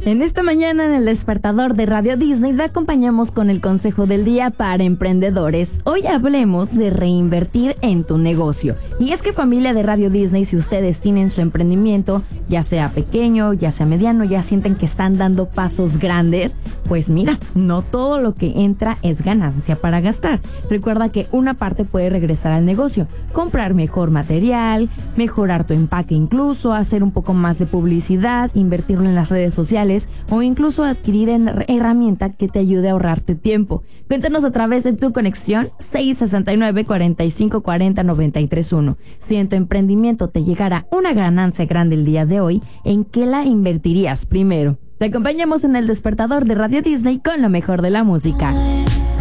En esta mañana en el despertador de Radio Disney te acompañamos con el consejo del día para emprendedores. Hoy hablemos de reinvertir en tu negocio. Y es que, familia de Radio Disney, si ustedes tienen su emprendimiento, ya sea pequeño, ya sea mediano, ya sienten que están dando pasos grandes, pues mira, no todo lo que entra es ganancia para gastar. Recuerda que una parte puede regresar al negocio, comprar mejor material, mejorar tu empaque incluso, hacer un poco más de publicidad, invertirlo en las redes sociales o incluso adquirir herramienta que te ayude a ahorrarte tiempo. Cuéntanos a través de tu conexión 669-4540-931. Si en tu emprendimiento te llegara una ganancia grande el día de hoy, ¿en qué la invertirías primero? Te acompañamos en el despertador de Radio Disney con lo mejor de la música.